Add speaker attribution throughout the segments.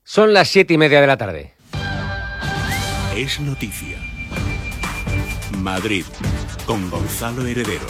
Speaker 1: Son las 7:30 de la tarde.
Speaker 2: Es noticia. Madrid, con Gonzalo Heredero.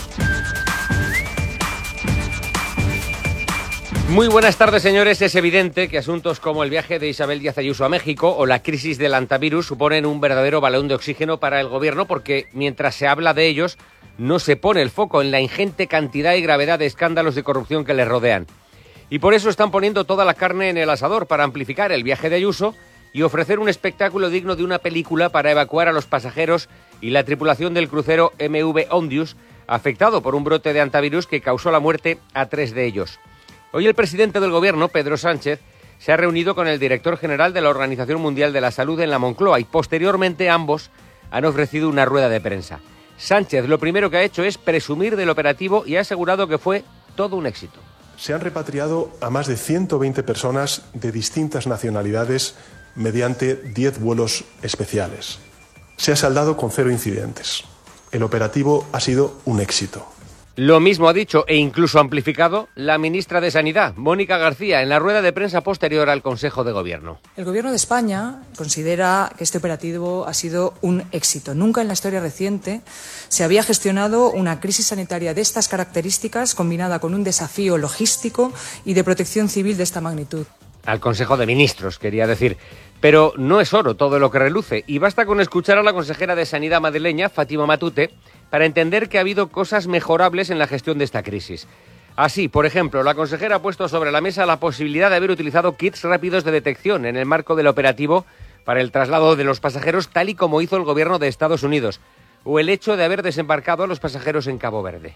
Speaker 1: Muy buenas tardes, señores. Es evidente que asuntos como el viaje de Isabel Díaz Ayuso a México o la crisis del antivirus suponen un verdadero balón de oxígeno para el gobierno, porque mientras se habla de ellos, no se pone el foco en la ingente cantidad y gravedad de escándalos de corrupción que les rodean. Y por eso están poniendo toda la carne en el asador para amplificar el viaje de Ayuso y ofrecer un espectáculo digno de una película para evacuar a los pasajeros y la tripulación del crucero MV Ondius, afectado por un brote de antivirus que causó la muerte a 3 de ellos. Hoy el presidente del gobierno, Pedro Sánchez, se ha reunido con el director general de la Organización Mundial de la Salud en la Moncloa y posteriormente ambos han ofrecido una rueda de prensa. Sánchez lo primero que ha hecho es presumir del operativo y ha asegurado que fue todo un éxito.
Speaker 3: Se han repatriado a más de 120 personas de distintas nacionalidades mediante 10 vuelos especiales. Se ha saldado con 0 incidentes. El operativo ha sido un éxito.
Speaker 1: Lo mismo ha dicho e incluso amplificado la ministra de Sanidad, Mónica García, en la rueda de prensa posterior al Consejo de Gobierno.
Speaker 4: El Gobierno de España considera que este operativo ha sido un éxito. Nunca en la historia reciente se había gestionado una crisis sanitaria de estas características combinada con un desafío logístico y de protección civil de esta magnitud.
Speaker 1: Al Consejo de Ministros, quería decir. Pero no es oro todo lo que reluce y basta con escuchar a la consejera de Sanidad madrileña, Fátima Matute, para entender que ha habido cosas mejorables en la gestión de esta crisis. Así, por ejemplo, la consejera ha puesto sobre la mesa la posibilidad de haber utilizado kits rápidos de detección en el marco del operativo para el traslado de los pasajeros, tal y como hizo el gobierno de Estados Unidos, o el hecho de haber desembarcado a los pasajeros en Cabo Verde.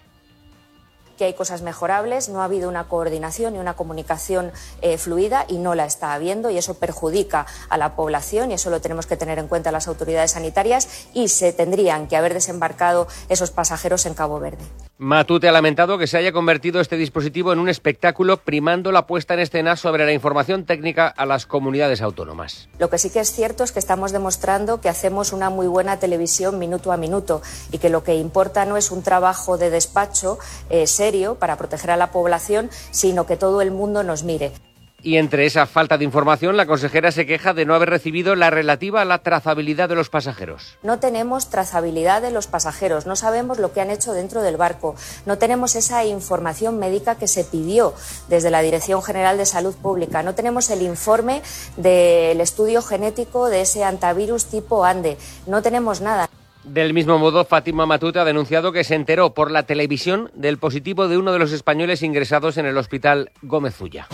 Speaker 5: Que hay cosas mejorables, no ha habido una coordinación y una comunicación fluida y no la está habiendo y eso perjudica a la población y eso lo tenemos que tener en cuenta las autoridades sanitarias y se tendrían que haber desembarcado esos pasajeros en Cabo Verde.
Speaker 1: Matute ha lamentado que se haya convertido este dispositivo en un espectáculo primando la puesta en escena sobre la información técnica a las comunidades autónomas.
Speaker 5: Lo que sí que es cierto es que estamos demostrando que hacemos una muy buena televisión minuto a minuto y que lo que importa no es un trabajo de despacho serio para proteger a la población, sino que todo el mundo nos mire.
Speaker 1: Y entre esa falta de información, la consejera se queja de no haber recibido la relativa a la trazabilidad de los pasajeros.
Speaker 5: No tenemos trazabilidad de los pasajeros, no sabemos lo que han hecho dentro del barco, no tenemos esa información médica que se pidió desde la Dirección General de Salud Pública, no tenemos el informe del estudio genético de ese antivirus tipo ANDE, no tenemos nada.
Speaker 1: Del mismo modo, Fátima Matute ha denunciado que se enteró por la televisión del positivo de uno de los españoles ingresados en el hospital Gómez Ulla.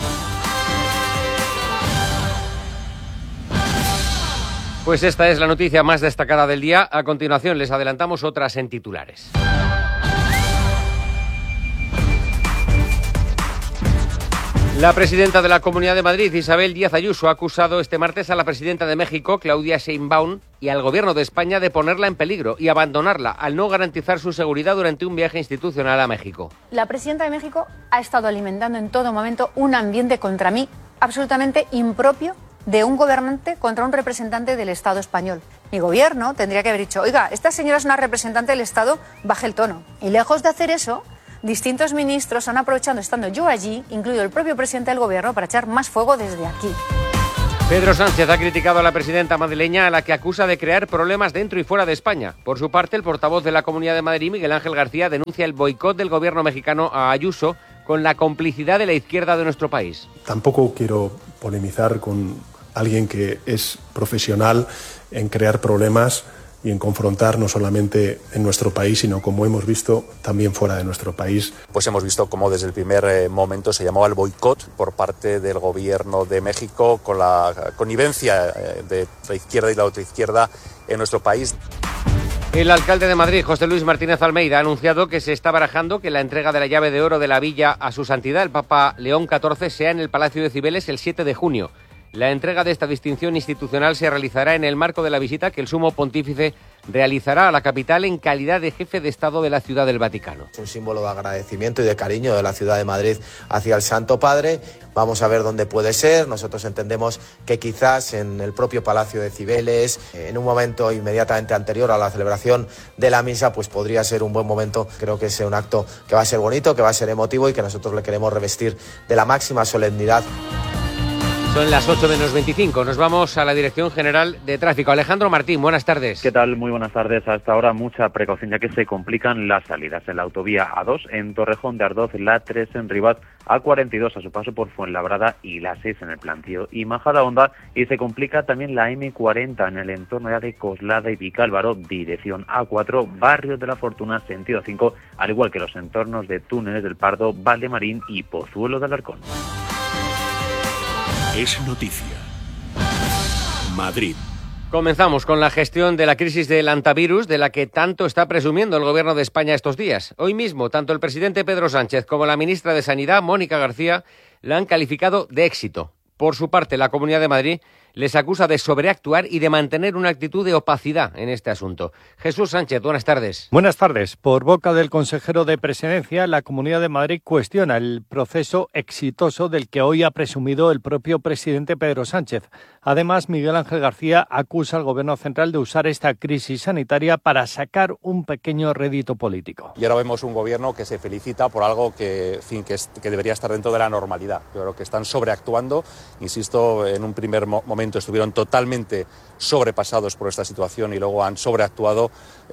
Speaker 1: Pues esta es la noticia más destacada del día. A continuación les adelantamos otras en titulares. La presidenta de la Comunidad de Madrid, Isabel Díaz Ayuso, ha acusado este martes a la presidenta de México, Claudia Sheinbaum, y al gobierno de España de ponerla en peligro y abandonarla al no garantizar su seguridad durante un viaje institucional a México.
Speaker 6: La presidenta de México ha estado alimentando en todo momento un ambiente contra mí absolutamente impropio de un gobernante contra un representante del Estado español. Mi gobierno tendría que haber dicho, oiga, esta señora es una representante del Estado, baje el tono. Y lejos de hacer eso, distintos ministros han aprovechado, estando yo allí, incluido el propio presidente del gobierno, para echar más fuego desde aquí.
Speaker 1: Pedro Sánchez ha criticado a la presidenta madrileña, a la que acusa de crear problemas dentro y fuera de España. Por su parte, el portavoz de la Comunidad de Madrid, Miguel Ángel García, denuncia el boicot del gobierno mexicano a Ayuso con la complicidad de la izquierda de nuestro país.
Speaker 3: Tampoco quiero polemizar con alguien que es profesional en crear problemas y en confrontar no solamente en nuestro país, sino como hemos visto también fuera de nuestro país.
Speaker 7: Pues hemos visto cómo desde el primer momento se llamaba el boicot por parte del gobierno de México con la connivencia de la izquierda y la otra izquierda en nuestro país.
Speaker 1: El alcalde de Madrid, José Luis Martínez Almeida, ha anunciado que se está barajando que la entrega de la llave de oro de la villa a su santidad, el Papa León XIV, sea en el Palacio de Cibeles el 7 de junio. La entrega de esta distinción institucional se realizará en el marco de la visita que el Sumo Pontífice realizará a la capital en calidad de jefe de Estado de la Ciudad del Vaticano.
Speaker 8: Es un símbolo de agradecimiento y de cariño de la ciudad de Madrid hacia el Santo Padre. Vamos a ver dónde puede ser. Nosotros entendemos que quizás en el propio Palacio de Cibeles, en un momento inmediatamente anterior a la celebración de la misa, pues podría ser un buen momento. Creo que es un acto que va a ser bonito, que va a ser emotivo y que nosotros le queremos revestir de la máxima solemnidad.
Speaker 1: Son las 8 menos 25. Nos vamos a la Dirección General de Tráfico. Alejandro Martín, buenas tardes.
Speaker 9: ¿Qué tal? Muy buenas tardes. Hasta ahora mucha precaución ya que se complican las salidas en la autovía A2 en Torrejón de Ardoz, la 3 en Rivas, A42 a su paso por Fuenlabrada y la 6 en el Plantío y Majadahonda, y se complica también la M40 en el entorno ya de Coslada y Vicálvaro, dirección A4, Barrio de la Fortuna, sentido 5, al igual que los entornos de Túneles del Pardo, Valdemarín y Pozuelo de Alarcón.
Speaker 2: Es noticia. Madrid.
Speaker 1: Comenzamos con la gestión de la crisis del antivirus, de la que tanto está presumiendo el Gobierno de España estos días. Hoy mismo, tanto el presidente Pedro Sánchez como la ministra de Sanidad, Mónica García, la han calificado de éxito. Por su parte, la Comunidad de Madrid les acusa de sobreactuar y de mantener una actitud de opacidad en este asunto. Jesús Sánchez, buenas tardes.
Speaker 10: Buenas tardes. Por boca del consejero de Presidencia, la Comunidad de Madrid cuestiona el proceso exitoso del que hoy ha presumido el propio presidente Pedro Sánchez. Además, Miguel Ángel García acusa al Gobierno central de usar esta crisis sanitaria para sacar un pequeño rédito político.
Speaker 7: Y ahora vemos un Gobierno que se felicita por algo que debería estar dentro de la normalidad. Yo creo que están sobreactuando. Insisto, en un primer momento estuvieron totalmente sobrepasados por esta situación y luego han sobreactuado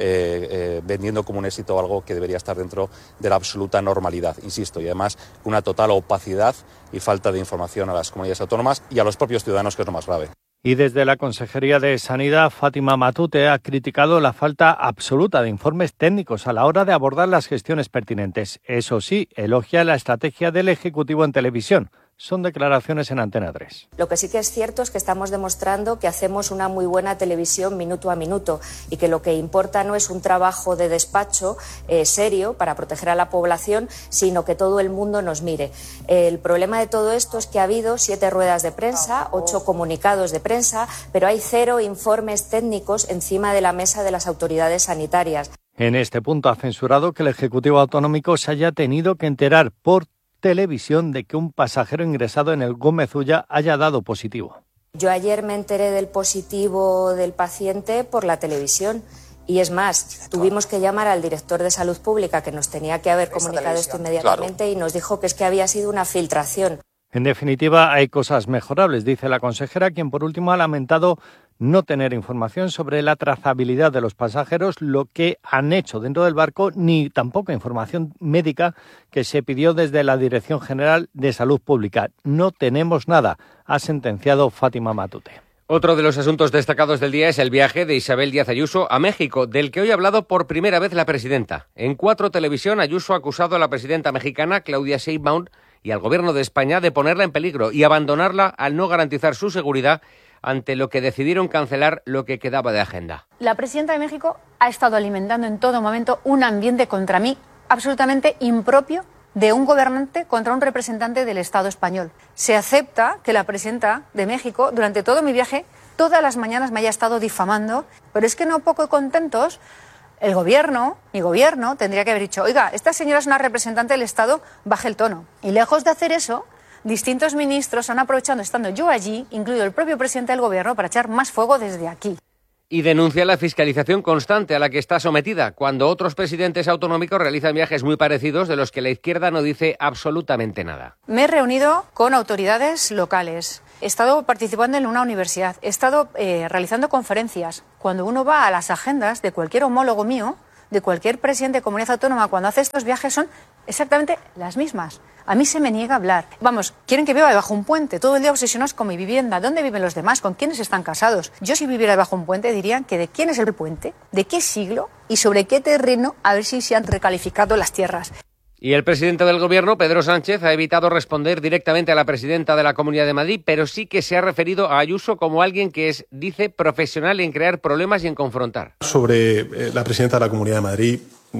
Speaker 7: vendiendo como un éxito algo que debería estar dentro de la absoluta normalidad, insisto, y además una total opacidad y falta de información a las comunidades autónomas y a los propios ciudadanos, que es lo más grave.
Speaker 10: Y desde la Consejería de Sanidad, Fátima Matute ha criticado la falta absoluta de informes técnicos a la hora de abordar las gestiones pertinentes. Eso sí, elogia la estrategia del Ejecutivo en televisión. Son declaraciones en Antena 3.
Speaker 5: Lo que sí que es cierto es que estamos demostrando que hacemos una muy buena televisión minuto a minuto y que lo que importa no es un trabajo de despacho serio para proteger a la población, sino que todo el mundo nos mire. El problema de todo esto es que ha habido 7 ruedas de prensa, 8 comunicados de prensa, pero hay 0 informes técnicos encima de la mesa de las autoridades sanitarias.
Speaker 10: En este punto ha censurado que el Ejecutivo Autonómico se haya tenido que enterar por televisión de que un pasajero ingresado en el Gómez Ulla haya dado positivo.
Speaker 5: Yo ayer me enteré del positivo del paciente por la televisión y es más, tuvimos que llamar al director de Salud Pública, que nos tenía que haber comunicado esto inmediatamente, claro, y nos dijo que es que había sido una filtración.
Speaker 10: En definitiva, hay cosas mejorables, dice la consejera, quien por último ha lamentado no tener información sobre la trazabilidad de los pasajeros, lo que han hecho dentro del barco, ni tampoco información médica que se pidió desde la Dirección General de Salud Pública. No tenemos nada, ha sentenciado Fátima Matute.
Speaker 1: Otro de los asuntos destacados del día es el viaje de Isabel Díaz Ayuso a México, del que hoy ha hablado por primera vez la presidenta. En 4 Televisión, Ayuso ha acusado a la presidenta mexicana, Claudia Sheinbaum, y al Gobierno de España de ponerla en peligro y abandonarla al no garantizar su seguridad, ante lo que decidieron cancelar lo que quedaba de agenda.
Speaker 6: La presidenta de México ha estado alimentando en todo momento un ambiente contra mí absolutamente impropio de un gobernante contra un representante del Estado español. Se acepta que la presidenta de México, durante todo mi viaje, todas las mañanas me haya estado difamando, pero es que no poco contentos, el gobierno, mi gobierno, tendría que haber dicho, oiga, esta señora es una representante del Estado, baje el tono. Y lejos de hacer eso, distintos ministros han aprovechado, estando yo allí, incluido el propio presidente del Gobierno, para echar más fuego desde aquí.
Speaker 1: Y denuncia la fiscalización constante a la que está sometida, cuando otros presidentes autonómicos realizan viajes muy parecidos de los que la izquierda no dice absolutamente nada.
Speaker 6: Me he reunido con autoridades locales, he estado participando en una universidad, he estado realizando conferencias. Cuando uno va a las agendas de cualquier homólogo mío, de cualquier presidente de comunidad autónoma, cuando hace estos viajes son exactamente las mismas. A mí se me niega a hablar. Vamos, quieren que viva debajo de un puente, todo el día obsesionados con mi vivienda. ¿Dónde viven los demás? ¿Con quiénes están casados? Yo, si viviera debajo de un puente, dirían que de quién es el puente, de qué siglo y sobre qué terreno, a ver si se han recalificado las tierras.
Speaker 1: Y el presidente del Gobierno, Pedro Sánchez, ha evitado responder directamente a la presidenta de la Comunidad de Madrid, pero sí que se ha referido a Ayuso como alguien que es, dice, profesional en crear problemas y en confrontar.
Speaker 3: Sobre la presidenta de la Comunidad de Madrid,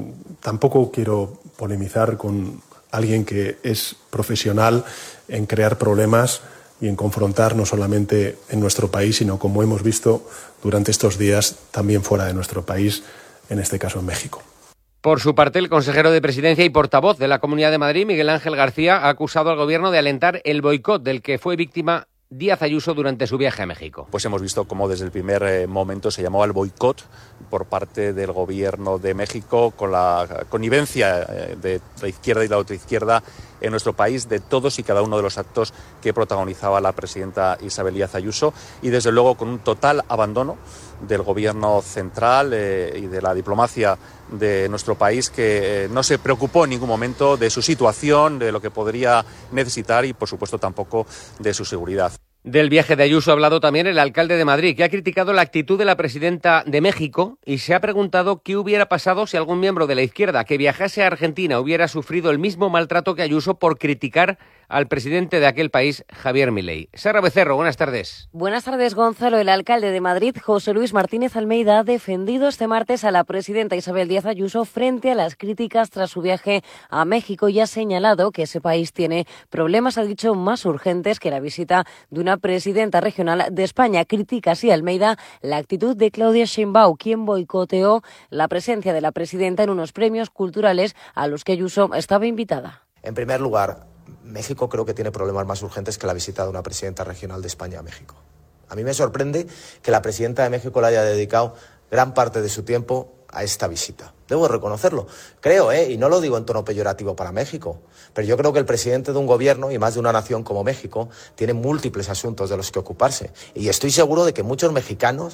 Speaker 3: tampoco quiero polemizar con alguien que es profesional en crear problemas y en confrontar no solamente en nuestro país, sino, como hemos visto durante estos días, también fuera de nuestro país, en este caso en México.
Speaker 1: Por su parte, el consejero de Presidencia y portavoz de la Comunidad de Madrid, Miguel Ángel García, ha acusado al Gobierno de alentar el boicot del que fue víctima Díaz Ayuso durante su viaje a México.
Speaker 7: Pues hemos visto cómo desde el primer momento se llamó al boicot por parte del gobierno de México, con la connivencia de la izquierda y la ultraizquierda en nuestro país, de todos y cada uno de los actos que protagonizaba la presidenta Isabel Díaz Ayuso, y desde luego con un total abandono del gobierno central y de la diplomacia de nuestro país, que no se preocupó en ningún momento de su situación, de lo que podría necesitar y por supuesto tampoco de su seguridad.
Speaker 1: Del viaje de Ayuso ha hablado también el alcalde de Madrid, que ha criticado la actitud de la presidenta de México y se ha preguntado qué hubiera pasado si algún miembro de la izquierda que viajase a Argentina hubiera sufrido el mismo maltrato que Ayuso por criticar al presidente de aquel país, Javier Milei. Sara Becerro, buenas tardes.
Speaker 11: Buenas tardes, Gonzalo. El alcalde de Madrid, José Luis Martínez Almeida, ha defendido este martes a la presidenta Isabel Díaz Ayuso frente a las críticas tras su viaje a México y ha señalado que ese país tiene problemas, ha dicho, más urgentes que la visita de una presidenta regional de España. Critica así Almeida la actitud de Claudia Sheinbaum, quien boicoteó la presencia de la presidenta en unos premios culturales a los que Ayuso estaba invitada.
Speaker 8: En primer lugar, México creo que tiene problemas más urgentes que la visita de una presidenta regional de España a México. A mí me sorprende que la presidenta de México le haya dedicado gran parte de su tiempo a esta visita. Debo reconocerlo. Creo, y no lo digo en tono peyorativo para México, pero yo creo que el presidente de un gobierno y más de una nación como México tiene múltiples asuntos de los que ocuparse. Y estoy seguro de que muchos mexicanos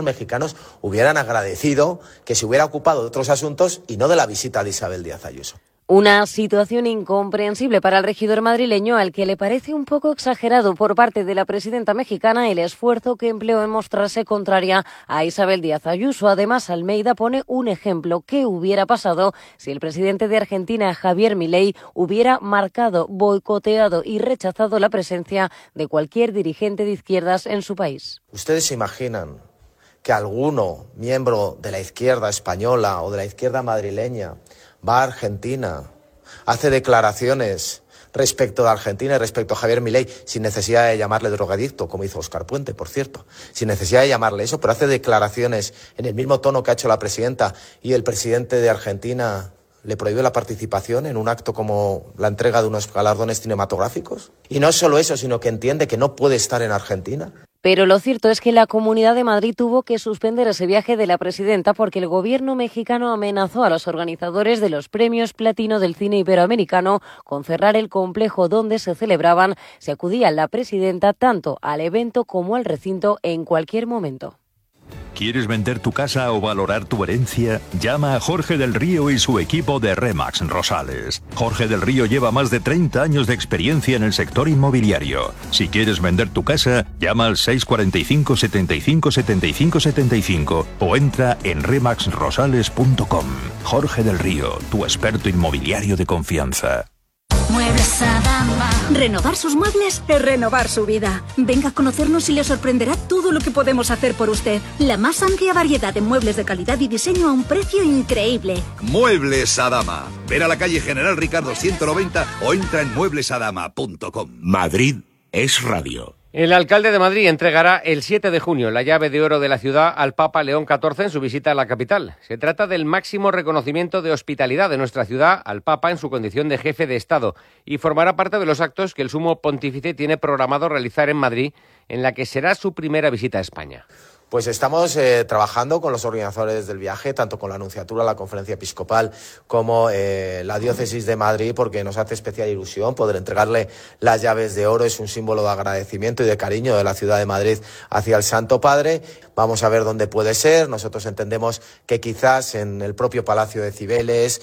Speaker 8: hubieran agradecido que se hubiera ocupado de otros asuntos y no de la visita de Isabel Díaz Ayuso.
Speaker 11: Una situación incomprensible para el regidor madrileño, al que le parece un poco exagerado por parte de la presidenta mexicana el esfuerzo que empleó en mostrarse contraria a Isabel Díaz Ayuso. Además, Almeida pone un ejemplo. ¿Qué hubiera pasado si el presidente de Argentina, Javier Milei, hubiera marcado, boicoteado y rechazado la presencia de cualquier dirigente de izquierdas en su país?
Speaker 8: ¿Ustedes se imaginan que alguno, miembro de la izquierda española o de la izquierda madrileña, va a Argentina, hace declaraciones respecto de Argentina y respecto a Javier Milei, sin necesidad de llamarle drogadicto, como hizo Óscar Puente, por cierto, sin necesidad de llamarle eso, pero hace declaraciones en el mismo tono que ha hecho la presidenta, y el presidente de Argentina le prohíbe la participación en un acto como la entrega de unos galardones cinematográficos? Y no solo eso, sino que entiende que no puede estar en Argentina.
Speaker 11: Pero lo cierto es que la Comunidad de Madrid tuvo que suspender ese viaje de la presidenta porque el gobierno mexicano amenazó a los organizadores de los premios Platino del cine iberoamericano con cerrar el complejo donde se celebraban. Se acudía la presidenta tanto al evento como al recinto en cualquier momento.
Speaker 12: ¿Quieres vender tu casa o valorar tu herencia? Llama a Jorge del Río y su equipo de RE/MAX Rosales. Jorge del Río lleva más de 30 años de experiencia en el sector inmobiliario. Si quieres vender tu casa, llama al 645 75 75 75 o entra en remaxrosales.com. Jorge del Río, tu experto inmobiliario de confianza.
Speaker 13: Muebles Adama. Renovar sus muebles es renovar su vida. Venga a conocernos y le sorprenderá todo lo que podemos hacer por usted. La más amplia variedad de muebles de calidad y diseño a un precio increíble.
Speaker 14: Muebles Adama. Ven a la calle General Ricardo 190 o entra en mueblesadama.com.
Speaker 2: Madrid es radio.
Speaker 1: El alcalde de Madrid entregará el 7 de junio la llave de oro de la ciudad al Papa León XIV en su visita a la capital. Se trata del máximo reconocimiento de hospitalidad de nuestra ciudad al Papa en su condición de jefe de Estado y formará parte de los actos que el Sumo Pontífice tiene programado realizar en Madrid, en la que será su primera visita a España.
Speaker 8: Pues estamos trabajando con los organizadores del viaje, tanto con la Nunciatura, la Conferencia Episcopal, como la Diócesis de Madrid, porque nos hace especial ilusión poder entregarle las llaves de oro. Es un símbolo de agradecimiento y de cariño de la ciudad de Madrid hacia el Santo Padre. Vamos a ver dónde puede ser. Nosotros entendemos que quizás en el propio Palacio de Cibeles,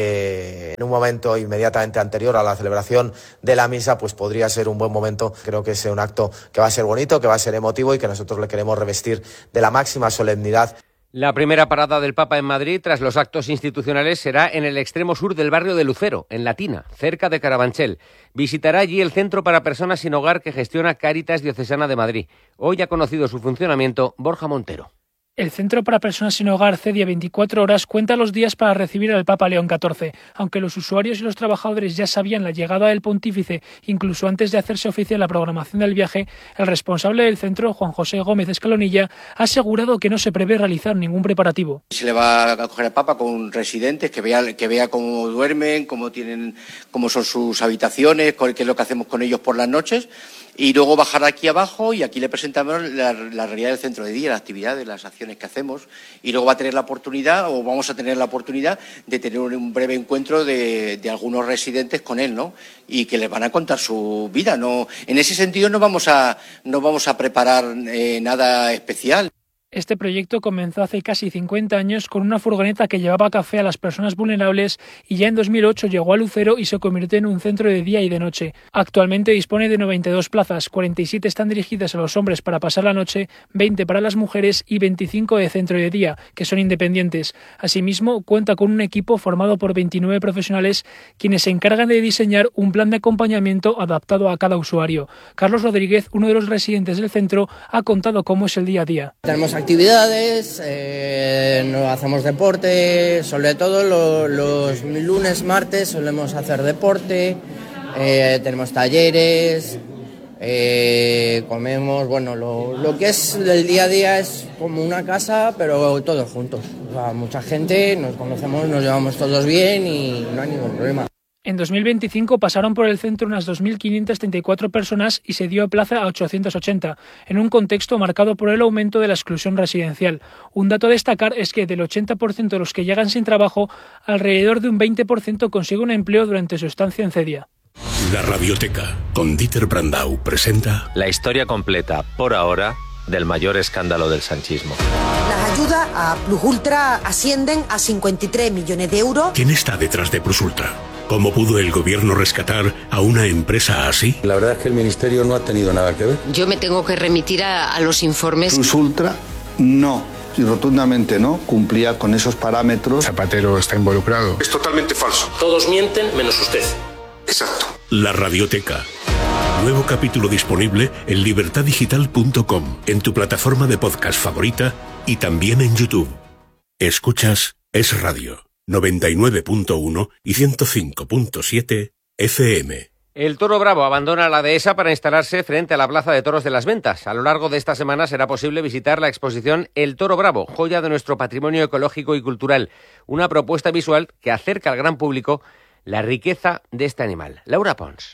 Speaker 8: en un momento inmediatamente anterior a la celebración de la misa, pues podría ser un buen momento. Creo que es un acto que va a ser bonito, que va a ser emotivo y que nosotros le queremos revestir de la máxima solemnidad.
Speaker 1: La primera parada del Papa en Madrid, tras los actos institucionales, será en el extremo sur del barrio de Lucero, en Latina, cerca de Carabanchel. Visitará allí el centro para personas sin hogar que gestiona Cáritas Diocesana de Madrid. Hoy ha conocido su funcionamiento Borja Montero.
Speaker 15: El Centro para Personas Sin Hogar CEDIA 24 Horas cuenta los días para recibir al Papa León XIV. Aunque los usuarios y los trabajadores ya sabían la llegada del pontífice, incluso antes de hacerse oficial la programación del viaje, el responsable del centro, Juan José Gómez Escalonilla, ha asegurado que no se prevé realizar ningún preparativo.
Speaker 16: Se le va a coger al Papa con residentes, que vea cómo duermen, cómo son sus habitaciones, qué es lo que hacemos con ellos por las noches. Y luego bajar aquí abajo y aquí le presentamos la realidad del centro de día, las actividades, las acciones que hacemos. Y luego va a tener la oportunidad, o vamos a tener la oportunidad de tener un breve encuentro de algunos residentes con él, ¿no? Y que les van a contar su vida. No, en ese sentido no vamos a preparar nada especial.
Speaker 15: Este proyecto comenzó hace casi 50 años con una furgoneta que llevaba café a las personas vulnerables y ya en 2008 llegó a Lucero y se convirtió en un centro de día y de noche. Actualmente dispone de 92 plazas, 47 están dirigidas a los hombres para pasar la noche, 20 para las mujeres y 25 de centro de día, que son independientes. Asimismo, cuenta con un equipo formado por 29 profesionales quienes se encargan de diseñar un plan de acompañamiento adaptado a cada usuario. Carlos Rodríguez, uno de los residentes del centro, ha contado cómo es el día a día.
Speaker 17: Tenemos actividades, hacemos deporte, sobre todo los lunes, martes solemos hacer deporte, tenemos talleres, comemos, bueno, lo que es el día a día es como una casa, pero todos juntos. O sea, mucha gente, nos conocemos, nos llevamos todos bien y no hay ningún problema.
Speaker 15: En 2025 pasaron por el centro unas 2.534 personas y se dio plaza a 880, en un contexto marcado por el aumento de la exclusión residencial. Un dato a destacar es que del 80% de los que llegan sin trabajo, alrededor de un 20% consigue un empleo durante su estancia en Cedia.
Speaker 2: La Radioteca, con Dieter Brandau, presenta
Speaker 18: la historia completa, por ahora, del mayor escándalo del sanchismo.
Speaker 19: Las ayudas a Plus Ultra ascienden a 53 millones de euros.
Speaker 2: ¿Quién está detrás de Plus Ultra? ¿Cómo pudo el gobierno rescatar a una empresa así?
Speaker 20: La verdad es que el ministerio no ha tenido nada que ver.
Speaker 21: Yo me tengo que remitir a los informes.
Speaker 20: Plus Ultra no, y rotundamente no, cumplía con esos parámetros.
Speaker 22: Zapatero está involucrado.
Speaker 23: Es totalmente falso.
Speaker 24: Todos mienten menos usted.
Speaker 23: Exacto.
Speaker 2: La Radioteca. Nuevo capítulo disponible en libertadigital.com, en tu plataforma de podcast favorita y también en YouTube. Escuchas Es Radio. 99.1 y 105.7 FM.
Speaker 1: El Toro Bravo abandona la dehesa para instalarse frente a la Plaza de Toros de las Ventas. A lo largo de esta semana será posible visitar la exposición El Toro Bravo, joya de nuestro patrimonio ecológico y cultural. Una propuesta visual que acerca al gran público la riqueza de este animal. Laura Pons.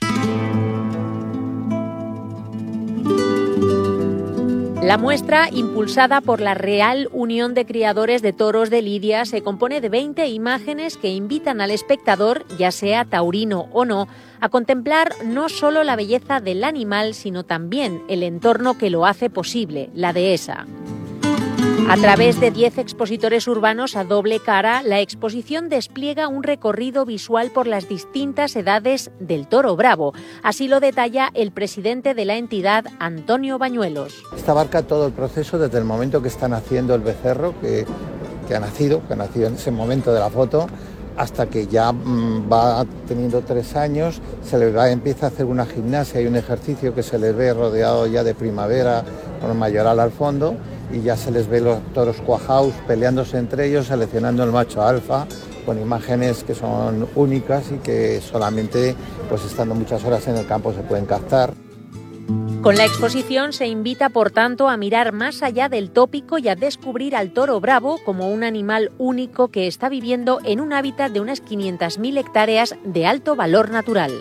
Speaker 25: La muestra, impulsada por la Real Unión de Criadores de Toros de Lidia, se compone de 20 imágenes que invitan al espectador, ya sea taurino o no, a contemplar no solo la belleza del animal, sino también el entorno que lo hace posible, la dehesa. A través de 10 expositores urbanos a doble cara, la exposición despliega un recorrido visual por las distintas edades del Toro Bravo. Así lo detalla el presidente de la entidad, Antonio Bañuelos.
Speaker 26: Esta abarca todo el proceso desde el momento que está naciendo el becerro, que ha nacido en ese momento de la foto, hasta que ya va teniendo 3 años, empieza a hacer una gimnasia y un ejercicio que se les ve rodeado ya de primavera, con el mayoral al fondo, y ya se les ve los toros cuajaos peleándose entre ellos, seleccionando el macho alfa, con imágenes que son únicas y que solamente, pues estando muchas horas en el campo, se pueden captar.
Speaker 25: Con la exposición se invita, por tanto, a mirar más allá del tópico y a descubrir al toro bravo como un animal único que está viviendo en un hábitat de unas 500.000 hectáreas de alto valor natural.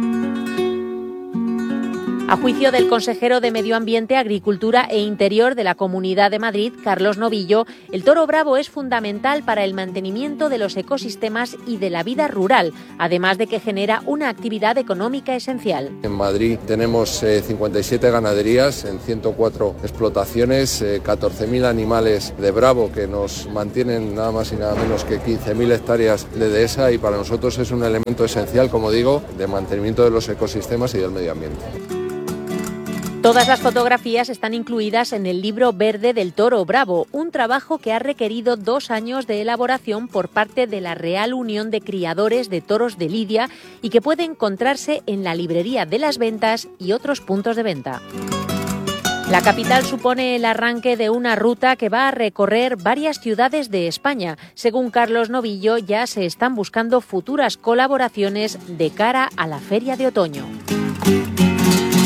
Speaker 25: A juicio del consejero de Medio Ambiente, Agricultura e Interior de la Comunidad de Madrid, Carlos Novillo, el toro bravo es fundamental para el mantenimiento de los ecosistemas y de la vida rural, además de que genera una actividad económica esencial.
Speaker 27: En Madrid tenemos 57 ganaderías en 104 explotaciones, 14.000 animales de bravo que nos mantienen nada más y nada menos que 15.000 hectáreas de dehesa, y para nosotros es un elemento esencial, como digo, de mantenimiento de los ecosistemas y del medio ambiente.
Speaker 25: Todas las fotografías están incluidas en el libro verde del Toro Bravo, un trabajo que ha requerido 2 años de elaboración por parte de la Real Unión de Criadores de Toros de Lidia y que puede encontrarse en la librería de las Ventas y otros puntos de venta. La capital supone el arranque de una ruta que va a recorrer varias ciudades de España. Según Carlos Novillo, ya se están buscando futuras colaboraciones de cara a la Feria de Otoño.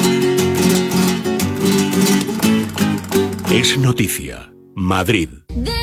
Speaker 2: Es noticia. Madrid.